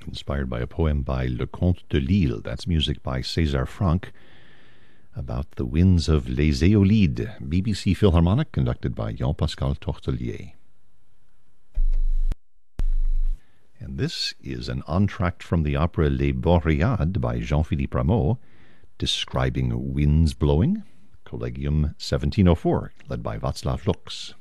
inspired by a poem by Le Comte de Lille. That's music by César Franck about the winds of Les Éolides, BBC Philharmonic, conducted by Jean-Pascal Tortelier. And this is an entr'acte from the opera Les Boréades by Jean-Philippe Rameau, describing winds blowing, Collegium 1704, led by Václav Lux.